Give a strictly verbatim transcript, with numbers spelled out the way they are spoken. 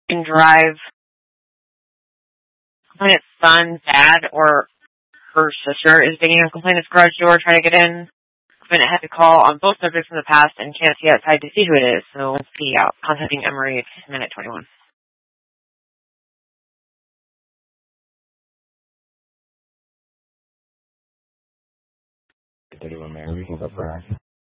can drive complainant's son, dad, or her sister is beating on complainant's garage door trying to get in. Complainant had to call on both subjects in the past and can't see outside to see who it is, so be out contacting Emory at minute twenty-one. thirty-one, Mary, we can go for action.